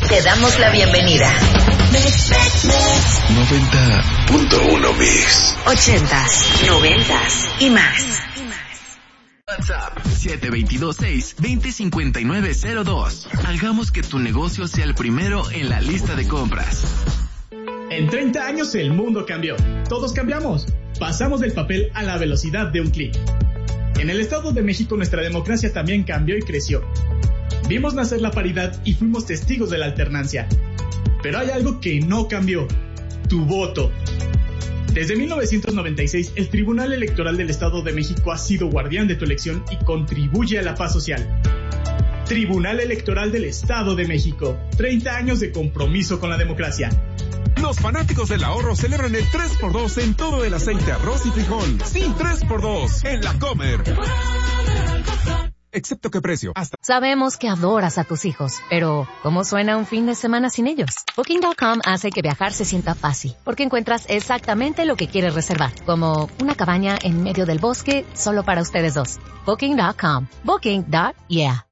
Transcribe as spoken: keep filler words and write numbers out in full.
Te damos la bienvenida. noventa punto uno Mix. Ochentas, noventas y más. WhatsApp siete dos dos seis, dos cero cinco nueve cero dos. Hagamos que tu negocio sea el primero en la lista de compras. En treinta años el mundo cambió. Todos cambiamos. Pasamos del papel a la velocidad de un clic. En el Estado de México nuestra democracia también cambió y creció. Vimos nacer la paridad y fuimos testigos de la alternancia. Pero hay algo que no cambió: tu voto. Desde mil novecientos noventa y seis, el Tribunal Electoral del Estado de México ha sido guardián de tu elección y contribuye a la paz social. Tribunal Electoral del Estado de México. treinta años de compromiso con la democracia. Los fanáticos del ahorro celebran el tres por dos en todo el aceite, arroz y frijol. Sí, tres por dos en La Comer. Excepto qué precio. Hasta... Sabemos que adoras a tus hijos, pero ¿cómo suena un fin de semana sin ellos? Booking punto com hace que viajar se sienta fácil, porque encuentras exactamente lo que quieres reservar, como una cabaña en medio del bosque solo para ustedes dos. Booking punto com. Booking. Yeah.